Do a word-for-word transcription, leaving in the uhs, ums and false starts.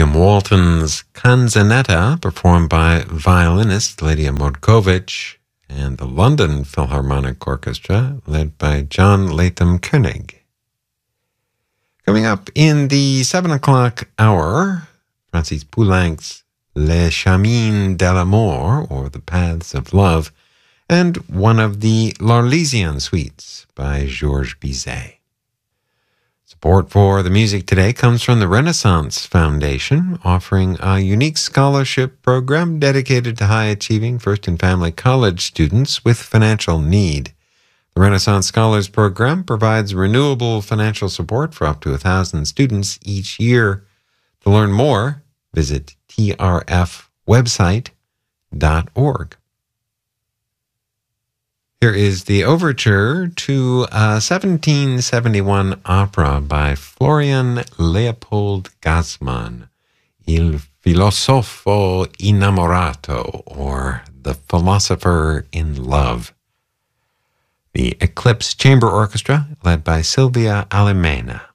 William Walton's Canzonetta, performed by violinist Lydia Modkovich, and the London Philharmonic Orchestra, led by John Latham Koenig. Coming up in the seven o'clock hour, Francis Poulenc's Les Chemins de l'Amour, or The Paths of Love, and one of the L'Arlésienne suites by Georges Bizet. Support for the music today comes from the Renaissance Foundation, offering a unique scholarship program dedicated to high-achieving first and family college students with financial need. The Renaissance Scholars Program provides renewable financial support for up to one thousand students each year. To learn more, visit t r f website dot org. Here is the overture to a seventeen seventy-one opera by Florian Leopold Gassmann, Il filosofo innamorato, or The Philosopher in Love. The Eclipse Chamber Orchestra, led by Silvia Alemena.